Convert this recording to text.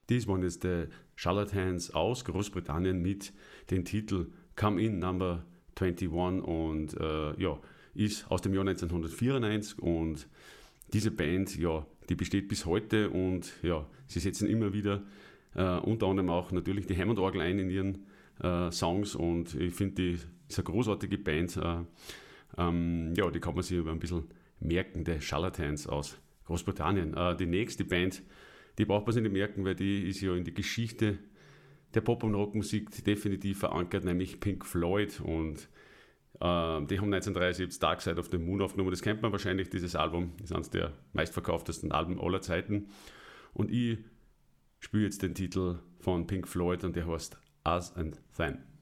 Dies waren jetzt die Charlatans aus Großbritannien mit dem Titel Come In Number 21 und ist aus dem Jahr 1994 und diese Band, die besteht bis heute und sie setzen immer wieder unter anderem auch natürlich die Hammond-Orgel ein in ihren Songs und ich finde, die ist eine großartige Band. Die kann man sich aber ein bisschen merken, die Charlatans aus Großbritannien. Die nächste Band, die braucht man sich nicht merken, weil die ist ja in die Geschichte der Pop- und Rockmusik definitiv verankert, nämlich Pink Floyd und die haben 1973 Dark Side of the Moon aufgenommen. Das kennt man wahrscheinlich, dieses Album. Das ist eines der meistverkauftesten Alben aller Zeiten. Und ich spiele jetzt den Titel von Pink Floyd und der heißt Us and Them.